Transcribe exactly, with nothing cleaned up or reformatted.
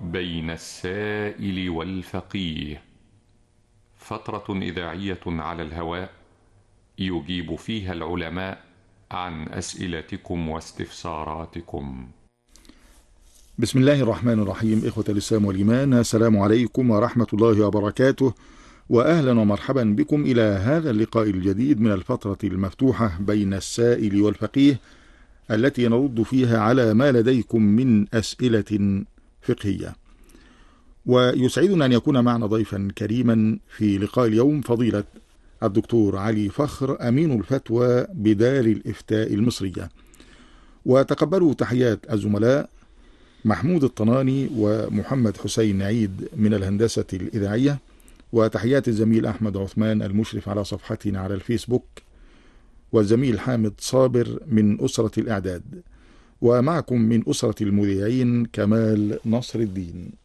بين السائل والفقيه، فترة إذاعية على الهواء يجيب فيها العلماء عن أسئلتكم واستفساراتكم. بسم الله الرحمن الرحيم. إخوة الإسلام والإيمان، السلام عليكم ورحمة الله وبركاته، وأهلا ومرحبا بكم إلى هذا اللقاء الجديد من الفترة المفتوحة بين السائل والفقيه، التي نرد فيها على ما لديكم من أسئلة فقهية. ويسعدنا أن يكون معنا ضيفا كريما في لقاء اليوم فضيلة الدكتور علي فخر، أمين الفتوى بدار الإفتاء المصرية. وتقبلوا تحيات الزملاء محمود الطناني ومحمد حسين عيد من الهندسة الإذاعية، وتحيات الزميل أحمد عثمان المشرف على صفحتنا على الفيسبوك، والزميل حامد صابر من أسرة الإعداد، ومعكم من أسرة المذيعين كمال نصر الدين.